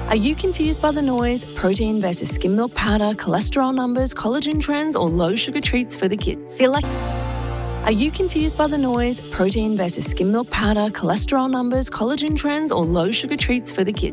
Are you confused by the noise, protein versus skim milk powder, cholesterol numbers, collagen trends, or low sugar treats for the kids? Are you confused by the noise, protein versus skim milk powder, cholesterol numbers, collagen trends, or low sugar treats for the kids?